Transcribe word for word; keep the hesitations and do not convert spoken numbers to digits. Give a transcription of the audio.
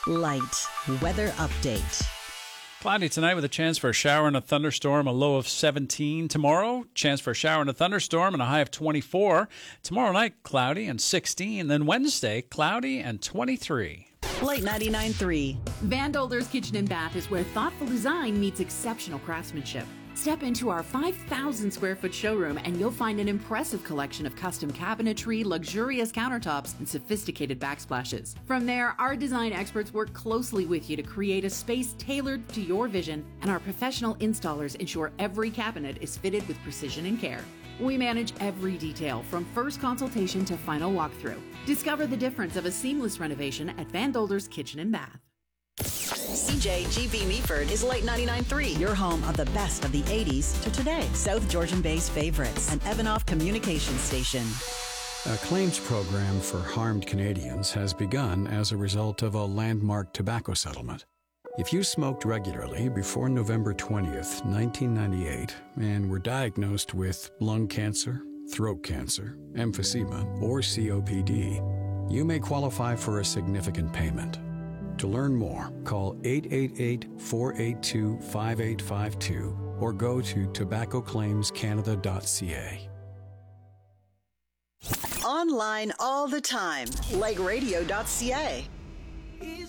Light weather update. Cloudy tonight with a chance for a shower and a thunderstorm, a low of seventeen. Tomorrow, chance for a shower and a thunderstorm and a high of twenty-four. Tomorrow night, cloudy and sixteen. Then Wednesday, cloudy and twenty-three. Light ninety-nine point three. Van Dolder's Kitchen and Bath is where thoughtful design meets exceptional craftsmanship. Step into our five thousand square foot showroom and you'll find an impressive collection of custom cabinetry, luxurious countertops, and sophisticated backsplashes. From there, our design experts work closely with you to create a space tailored to your vision, and our professional installers ensure every cabinet is fitted with precision and care. We manage every detail from first consultation to final walkthrough. Discover the difference of a seamless renovation at Van Dolder's Kitchen and Bath. C J G B Meaford is Light ninety-nine point three, your home of the best of the eighties to today. South Georgian Bay's favorites, an Evanoff communications station. A claims program for harmed Canadians has begun as a result of a landmark tobacco settlement. If you smoked regularly before November twentieth, nineteen ninety-eight, and were diagnosed with lung cancer, throat cancer, emphysema, or C O P D, you may qualify for a significant payment. To learn more, call eight eight eight, four eight two, five eight five two or go to tobacco claims canada dot c a. Online all the time. like radio dot c a.